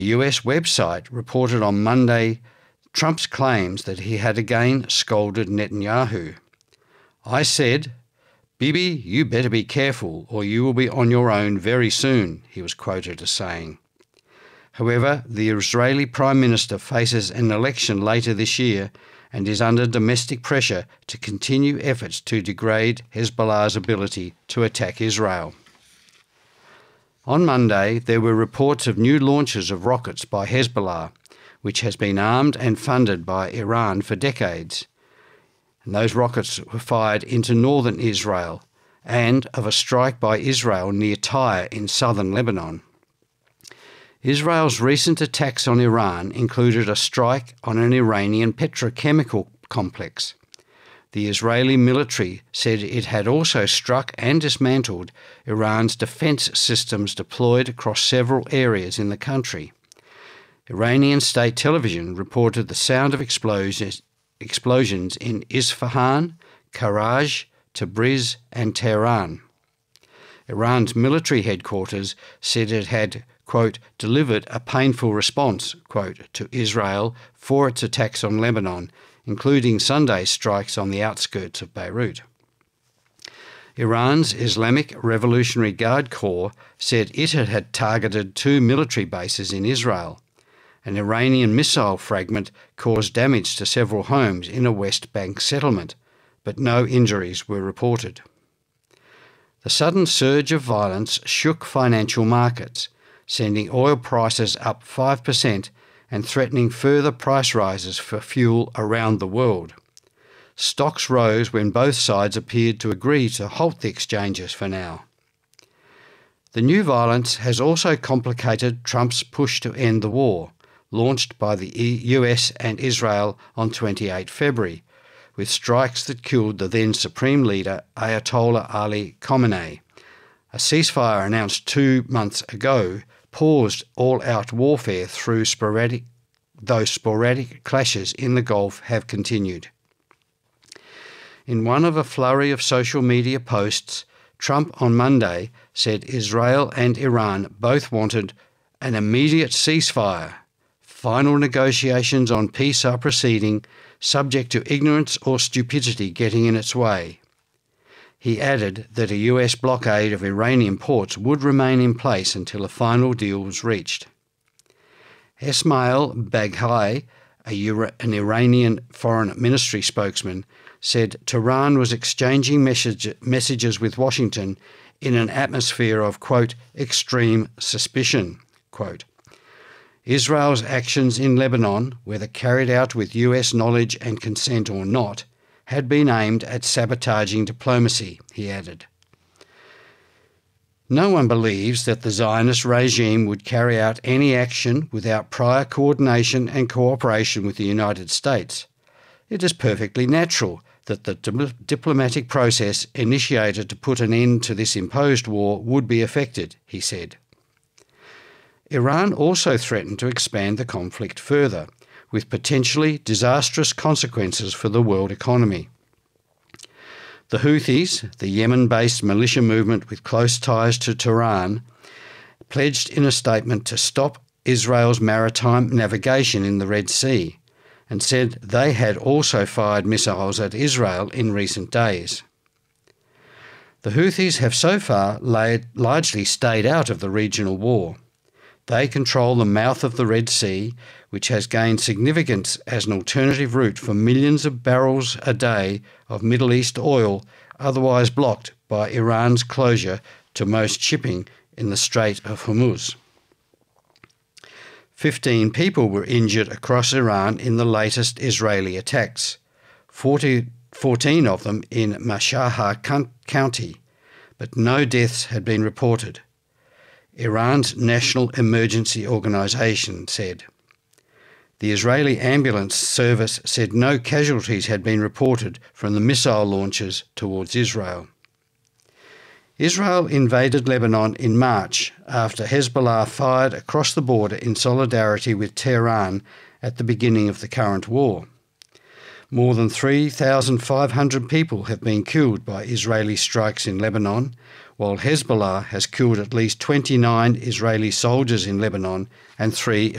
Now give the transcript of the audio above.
US website reported on Monday Trump's claims that he had again scolded Netanyahu. "I said, 'Bibi, you better be careful or you will be on your own very soon,' he was quoted as saying. However, the Israeli Prime Minister faces an election later this year and is under domestic pressure to continue efforts to degrade Hezbollah's ability to attack Israel. On Monday, there were reports of new launches of rockets by Hezbollah, which has been armed and funded by Iran for decades. And those rockets were fired into northern Israel, and of a strike by Israel near Tyre in southern Lebanon. Israel's recent attacks on Iran included a strike on an Iranian petrochemical complex. The Israeli military said it had also struck and dismantled Iran's defence systems deployed across several areas in the country. Iranian state television reported the sound of explosions in Isfahan, Karaj, Tabriz and Tehran. Iran's military headquarters said it had, quote, delivered a painful response, quote, to Israel for its attacks on Lebanon, including Sunday strikes on the outskirts of Beirut. Iran's Islamic Revolutionary Guard Corps said it had targeted 2 military bases in Israel. An Iranian missile fragment caused damage to several homes in a West Bank settlement, but no injuries were reported. The sudden surge of violence shook financial markets, sending oil prices up 5% and threatening further price rises for fuel around the world. Stocks rose when both sides appeared to agree to halt the exchanges for now. The new violence has also complicated Trump's push to end the war, launched by the US and Israel on 28 February, with strikes that killed the then Supreme Leader Ayatollah Ali Khamenei. A ceasefire announced 2 months ago paused all-out warfare through sporadic clashes in the Gulf have continued. In one of a flurry of social media posts, Trump on Monday said Israel and Iran both wanted an immediate ceasefire. Final negotiations on peace are proceeding, subject to ignorance or stupidity getting in its way. He added that a US blockade of Iranian ports would remain in place until a final deal was reached. Esmail Baghai, an Iranian foreign ministry spokesman, said Tehran was exchanging messages with Washington in an atmosphere of, quote, extreme suspicion, quote. Israel's actions in Lebanon, whether carried out with US knowledge and consent or not, had been aimed at sabotaging diplomacy, he added. No one believes that the Zionist regime would carry out any action without prior coordination and cooperation with the United States. It is perfectly natural that the diplomatic process initiated to put an end to this imposed war would be affected, he said. Iran also threatened to expand the conflict further, with potentially disastrous consequences for the world economy. The Houthis, the Yemen-based militia movement with close ties to Tehran, pledged in a statement to stop Israel's maritime navigation in the Red Sea and said they had also fired missiles at Israel in recent days. The Houthis have so far largely stayed out of the regional war. They control the mouth of the Red Sea, which has gained significance as an alternative route for millions of barrels a day of Middle East oil otherwise blocked by Iran's closure to most shipping in the Strait of Hormuz. 15 people were injured across Iran in the latest Israeli attacks, 14 of them in Mashhad County, but no deaths had been reported. Iran's National Emergency Organization said. The Israeli ambulance service said no casualties had been reported from the missile launches towards Israel. Israel invaded Lebanon in March after Hezbollah fired across the border in solidarity with Tehran at the beginning of the current war. More than 3,500 people have been killed by Israeli strikes in Lebanon, while Hezbollah has killed at least 29 Israeli soldiers in Lebanon and 3